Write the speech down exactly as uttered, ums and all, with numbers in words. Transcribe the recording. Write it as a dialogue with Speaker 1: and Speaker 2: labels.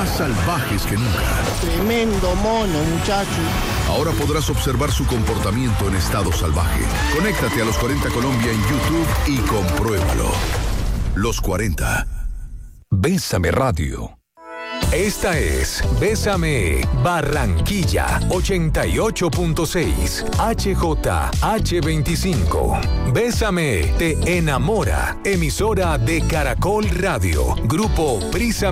Speaker 1: más salvajes que nunca.
Speaker 2: Tremendo mono, muchacho.
Speaker 1: Ahora podrás observar su comportamiento en estado salvaje. Conéctate a Los cuarenta Colombia en YouTube y compruébalo. Los cuarenta.
Speaker 3: Bésame Radio. Esta es Bésame Barranquilla ochenta y ocho punto seis H J H veinticinco. Bésame te enamora. Emisora de Caracol Radio. Grupo Prisa